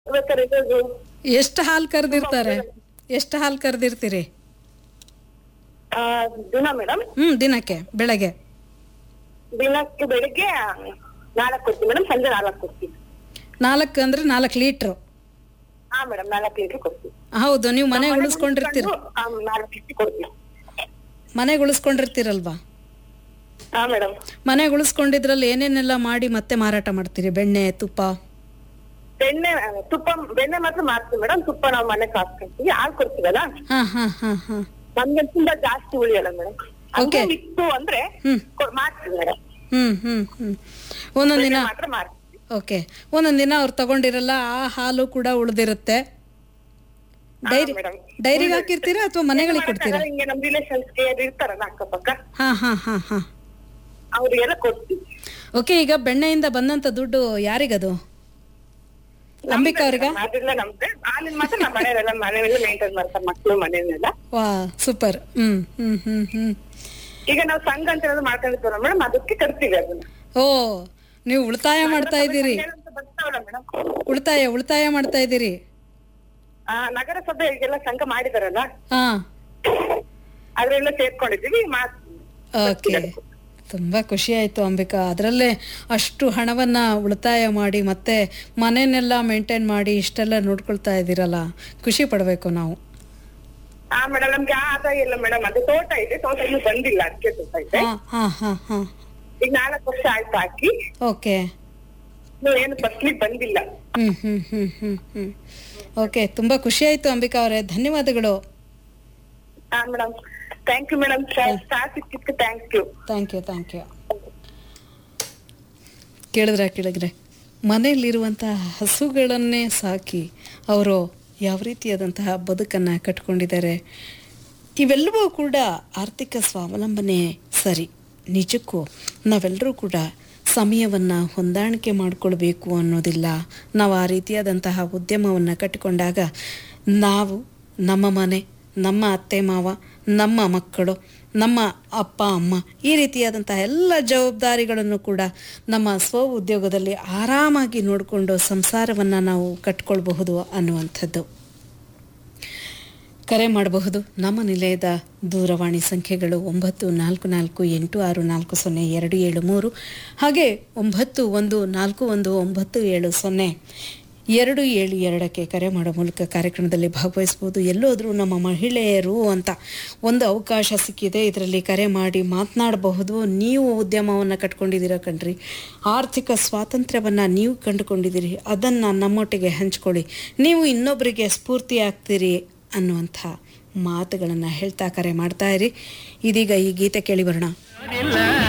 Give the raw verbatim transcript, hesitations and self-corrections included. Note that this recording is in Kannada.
ಬೇಕಾದ್ರೆ ಇದು ಎಷ್ಟು ಹಾಲು ಕರೆದಿರ್ತಾರೆ? ಎಷ್ಟು ಹಾಲು ಕರೆದಿರ್ತೀರಿ? ಆ, ದಿನ ಮೇಡಮ್ ಹ್ಮ್ ದಿನಕ್ಕೆ ಬೆಳಗ್ಗೆ ದಿನಕ್ಕೆ ಬೆಳಿಗ್ಗೆ ನಾಲ್ಕು ಕೊಡ್ತೀವಿ ಮೇಡಮ್, ಸಂಜೆ ನಾಲ್ಕು ಕೊಡ್ತೀವಿ. ನಾಲ್ಕು ಅಂದ್ರೆ ನಾಲ್ಕು ಲೀಟ್ರು. ಹಾ ಮೇಡಮ್, ನಾಲ್ಕು ಲೀಟರ್ ಕೊಡ್ತೀವಿ. ಹೌದು, ನೀವು ಮನೆ ಉಳಿಸ್ಕೊಂಡಿರ್ತೀರ, ಆ, ನಾಲ್ಕು ಲೀಟರ್ ಕೊಡ್ತೀವಿ. ಮನೆ ಉಳಿಸ್ಕೊಂಡಿರ್ತೀರಲ್ವಾ? ಹಾ ಮೇಡಮ್, ಮನೆ ಉಳಿಸ್ಕೊಂಡಿದ್ರಲ್ಲಿ ಏನೇನೆಲ್ಲ ಮಾಡಿ ಮತ್ತೆ ಮಾರಾಟ ಮಾಡ್ತೀರಿ? ಬೆಣ್ಣೆ, ತುಪ್ಪ? ಬೆಣ್ಣೆ ತುಪ್ಪ ಬೆಣ್ಣೆ ಮಾತ್ರ ಮಾರ್ತೀವಿ ಮೇಡಮ್. ತುಪ್ಪ ನಾವು ಮನೆ ಕಾಸ್ಕೊಂತೀವಿ. ಹಾಲು ಕೊಡ್ತೀವಲ್ಲ, ಹಾ ಹಾ ಹಾ ಹಾ ನಮ್ಗೆ ತುಂಬಾ ಜಾಸ್ತಿ ಉಳಿಯಲ್ಲ ಮೇಡಮ್. Okay. ಇತ್ತು ಅಂದ್ರೆ ಹ್ಮ್ ಕೊ- ಮಾಡ್ತೀವಿ ಮೇಡಮ್. ಹ್ಮ್ ಹ್ಮ್ ಹ್ಮ್ ಒಂದೊಂದ್ ದಿನ ಬೆಣ್ಣೆ ಮಾತ್ರ ಮಾಡ್ತೀವಿ. ಓಕೆ, ಒಂದೊಂದ್ ದಿನ ಅವ್ರು ತಗೊಂಡಿರಲ್ಲ, ಆ ಹಾಲು ಕೂಡ ಉಳಿದಿರುತ್ತೆ. Dairy madam. ಡೈರಿಗೆ ಹಾಕಿರ್ತೀರಾ ಅಥವಾ ಮನೆಗಳಿಗೆ ಕೊಡ್ತೀರಾ? ಹಿಂಗೆ ನಮ್ ರಿಲೇಷನ್ಸ್ಗೆ ಇರ್ತಾರಲ್ಲ ಅಕ್ಕಪಕ್ಕ, ಹಾ ಹಾ ಹಾ ಹಾ ಅವ್ರಿಗೆಲ್ಲ ಕೊಡ್ತೀವಿ. ಓಕೆ, ಈಗ ಬೆಣ್ಣೆಯಿಂದ ಬಂದಂತ ದುಡ್ಡು ಯಾರಿಗದು? ಅಂಬಿಕಾ ಅವ್ರಿಗ? ಅದೆಲ್ಲ ನಮ್ದೆ. ಹಾಲಿನ ಮಾತ್ರ ನಮ್ಮ ಮನೆಯಲ್ಲ ಮನೆಯಲ್ಲ ಮೇಂಟೈನ್ ಮಾಡ್ತಾರೆ, ಮಕ್ಕಳು ಮನೆಯನ್ನೆಲ್ಲ. ವಾ ಸೂಪರ್. ಹ್ಮ್ ಹ್ಮ್ ಹ್ಮ್ ಹ್ಮ್ ಈಗ ನಾವು ಸಂಘ ಅಂತ ಏನಾದ್ರು ಮಾಡ್ಕೊಂಡಿರ್ತೀವಲ್ಲ ಮೇಡಮ್, ಅದಕ್ಕೆ ಕಟ್ತೀವಿ ಅದನ್ನ. ಓ, ನೀವು ಉಳಿತಾಯ ಮಾಡ್ತಾ ಇದ್ದೀರಿ. ಅಂತ ಬರ್ತಾವಲ್ಲ ಮೇಡಮ್, ಉಳಿತಾಯ ಉಳಿತಾಯ ಮಾಡ್ತಾ ಇದ್ದೀರಿ. ಆ ನಗರಸಭೆ ಈಗೆಲ್ಲ ಸಂಘ ಮಾಡಿದಾರಲ್ಲ, ಹಾ ಅದ್ರೆಲ್ಲ ಸೇರ್ಕೊಂಡಿದೀವಿ. ಮಾಡ್ತೀವಿ. ಓಕೆ, ತುಂಬಾ ಖುಷಿ ಆಯ್ತು ಅಂಬಿಕಾ. ಅದರಲ್ಲೇ ಅಷ್ಟು ಹಣವನ್ನ ಉಳಿತಾಯ ಮಾಡಿ ಮತ್ತೆ ಮನೆಯನ್ನೆಲ್ಲ ಮೇಂಟೈನ್ ಮಾಡಿ ಇಷ್ಟೆಲ್ಲ ನೋಡ್ಕೊಳ್ತಾ ಇದ್ದೀರಲ್ಲ, ಖುಷಿ ಪಡ್ಬೇಕು ನಾವು. ಹಾ ಮೇಡಮ್, ನಮ್ಗೆ ಆ ಆದಾಯ ಇಲ್ಲ ಮೇಡಮ್. ಅದು ತೋಟ ಇದೆ, ತೋಟ ಇನ್ನೂ ಬಂದಿಲ್ಲ, ಅದಕ್ಕೆ ತೋಟ ಇದೆ. ಹಾ ಹಾ ಹಾ ಹಾ ಈಗ ನಾಲ್ಕು ವರ್ಷ ಆಯ್ತು ಹಾಕಿ, ಓಕೆ. ಇನ್ನೂ ಏನು ಫಸ್ಲಿಗೆ ಬಂದಿಲ್ಲ. ಹ್ಮ್ ಹ್ಮ್ ಹ್ಮ್ ಹ್ಮ್ ಹ್ಮ್ ಓಕೆ, ತುಂಬಾ ಖುಷಿ ಆಯ್ತು ಅಂಬಿಕಾ ಅವರೇ, ಧನ್ಯವಾದಗಳು. ಹಾ madam, thank you madam. Star ಸಿಕ್ಕಿದ್ಕೆ thank you. Thank you thank you. ಕೇಳಿದ್ರೆ ಕೇಳಿದ್ರೆ ಮನೆಯಲ್ಲಿರುವಂತಹ ಹಸುಗಳನ್ನೇ ಸಾಕಿ ಅವರು ಯಾವ ರೀತಿಯಾದಂತಹ ಬದುಕನ್ನು ಕಟ್ಕೊಂಡಿದ್ದಾರೆ. ಇವೆಲ್ಲವೂ ಕೂಡ ಆರ್ಥಿಕ ಸ್ವಾವಲಂಬನೆ ಸರಿ. ನಿಜಕ್ಕೂ ನಾವೆಲ್ಲರೂ ಕೂಡ ಸಮಯವನ್ನು ಹೊಂದಾಣಿಕೆ ಮಾಡಿಕೊಳ್ಬೇಕು ಅನ್ನೋದಿಲ್ಲ. ನಾವು ಆ ರೀತಿಯಾದಂತಹ ಉದ್ಯಮವನ್ನು ಕಟ್ಟಿಕೊಂಡಾಗ ನಾವು, ನಮ್ಮ ಮನೆ, ನಮ್ಮ ಅತ್ತೆ ಮಾವ, ನಮ್ಮ ಮಕ್ಕಳು, ನಮ್ಮ ಅಪ್ಪ ಅಮ್ಮ, ಈ ರೀತಿಯಾದಂತಹ ಎಲ್ಲ ಜವಾಬ್ದಾರಿಗಳನ್ನು ಕೂಡ ನಮ್ಮ ಸ್ವ ಉದ್ಯೋಗದಲ್ಲಿ ಆರಾಮಾಗಿ ನೋಡಿಕೊಂಡು ಸಂಸಾರವನ್ನು ನಾವು ಕಟ್ಕೊಳ್ಬಹುದು ಅನ್ನುವಂಥದ್ದು. ಕರೆ ಮಾಡಬಹುದು. ನಮ್ಮ ನಿಲಯದ ದೂರವಾಣಿ ಸಂಖ್ಯೆಗಳು ಒಂಬತ್ತು ನಾಲ್ಕು ನಾಲ್ಕು ಎಂಟು ಆರು ನಾಲ್ಕು ಸೊನ್ನೆ ಎರಡು ಏಳು ಮೂರು, ಹಾಗೆ ಒಂಬತ್ತು ಒಂದು ನಾಲ್ಕು ಒಂದು ಒಂಬತ್ತು ಏಳು ಸೊನ್ನೆ ಎರಡು ಏಳು ಎರಡಕ್ಕೆ ಕರೆ ಮಾಡೋ ಮೂಲಕ ಕಾರ್ಯಕ್ರಮದಲ್ಲಿ ಭಾಗವಹಿಸ್ಬೋದು. ಎಲ್ಲೋದ್ರೂ ನಮ್ಮ ಮಹಿಳೆಯರು ಅಂತ ಒಂದು ಅವಕಾಶ ಸಿಕ್ಕಿದೆ, ಇದರಲ್ಲಿ ಕರೆ ಮಾಡಿ ಮಾತನಾಡಬಹುದು. ನೀವು ಉದ್ಯಮವನ್ನು ಕಟ್ಕೊಂಡಿದ್ದೀರಾ ಕಣ್ರಿ, ಆರ್ಥಿಕ ಸ್ವಾತಂತ್ರ್ಯವನ್ನು ನೀವು ಕಂಡುಕೊಂಡಿದ್ದೀರಿ, ಅದನ್ನು ನಮ್ಮೊಟ್ಟಿಗೆ ಹಂಚ್ಕೊಳ್ಳಿ, ನೀವು ಇನ್ನೊಬ್ಬರಿಗೆ ಸ್ಫೂರ್ತಿ ಆಗ್ತೀರಿ ಅನ್ನುವಂಥ ಮಾತುಗಳನ್ನು ಹೇಳ್ತಾ ಕರೆ ಮಾಡ್ತಾ ಇರಿ. ಇದೀಗ ಈ ಗೀತೆ ಕೇಳಿ ಬರೋಣ.